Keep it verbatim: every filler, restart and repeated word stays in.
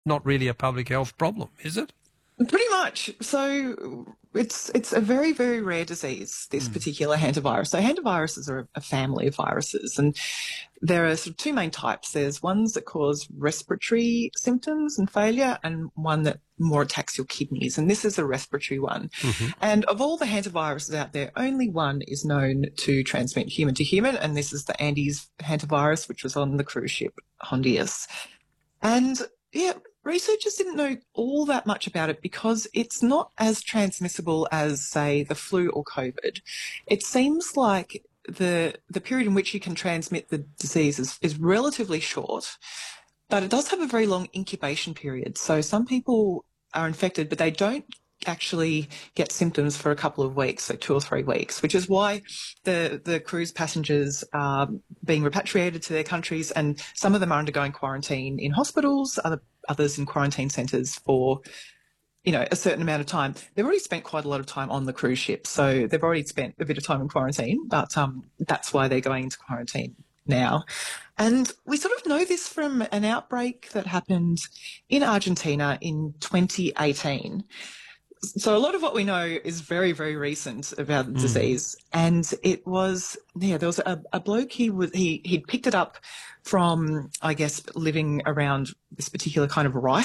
not really a public health problem, is it? Pretty much. So it's it's a very, very rare disease, this mm. particular hantavirus. So hantaviruses are a family of viruses, and there are sort of two main types. There's ones that cause respiratory symptoms and failure, and one that more attacks your kidneys, and this is a respiratory one. Mm-hmm. And of all the hantaviruses out there, only one is known to transmit human to human, and this is the Andes hantavirus, which was on the cruise ship Hondias. And yeah, researchers didn't know all that much about it because it's not as transmissible as, say, the flu or COVID. It seems like the the period in which you can transmit the disease is, is relatively short, but it does have a very long incubation period. So some people are infected, but they don't actually get symptoms for a couple of weeks, so two or three weeks, which is why the, the cruise passengers are being repatriated to their countries, and some of them are undergoing quarantine in hospitals, other, others in quarantine centres for, you know, a certain amount of time. They've already spent quite a lot of time on the cruise ship, so they've already spent a bit of time in quarantine, but um, that's why they're going into quarantine now. And we sort of know this from an outbreak that happened in Argentina in twenty eighteen. So a lot of what we know is very, very recent about the mm. disease. And it was, yeah, there was a, a bloke, he was, he, he'd picked it up from, I guess, living around this particular kind of rice